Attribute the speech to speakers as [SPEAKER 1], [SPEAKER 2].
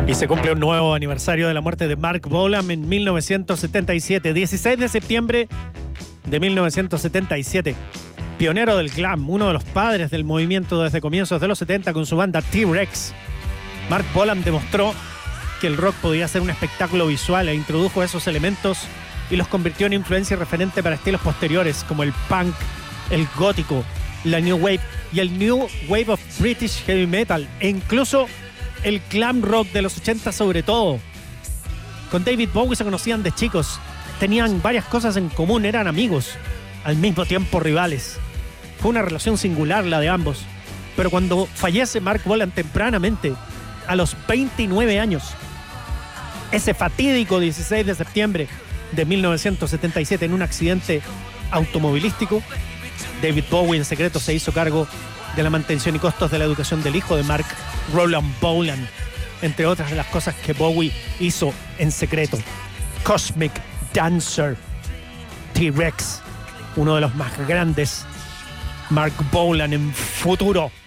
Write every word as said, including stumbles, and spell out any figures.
[SPEAKER 1] Y se cumple un nuevo aniversario de la muerte de Mark Bolan en mil novecientos setenta y siete, dieciséis de septiembre de mil novecientos setenta y siete. Pionero del glam, uno de los padres del movimiento desde comienzos de los setenta con su banda T-Rex. Mark Bolan demostró que el rock podía ser un espectáculo visual e introdujo esos elementos y los convirtió en influencia referente para estilos posteriores como el punk, el gótico, la new wave y el new wave of British heavy metal e incluso el glam rock de los ochenta sobre todo. Con David Bowie se conocían de chicos, tenían varias cosas en común, eran amigos, al mismo tiempo rivales. Fue una relación singular la de ambos, pero cuando fallece Mark Bolan tempranamente, a los veintinueve años, ese fatídico dieciséis de septiembre de mil novecientos setenta y siete en un accidente automovilístico, David Bowie en secreto se hizo cargo de la mantención y costos de la educación del hijo de Mark, Roland Bolan, entre otras de las cosas que Bowie hizo en secreto. Cosmic Dancer, T-Rex, uno de los más grandes, Mark Bolan en futuro.